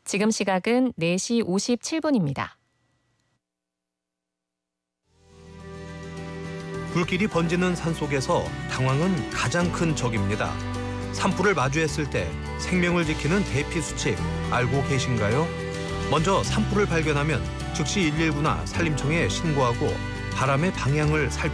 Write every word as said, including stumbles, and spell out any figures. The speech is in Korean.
지금 시각은 네 시 오십칠 분입니다. 불길이 번지는 산속에서 당황은 가장 큰 적입니다. 산불을 마주했을 때 생명을 지키는 대피 수칙 알고 계신가요? 먼저 산불을 발견하면 즉시 일일구나 산림청에 신고하고 바람의 방향을 살펴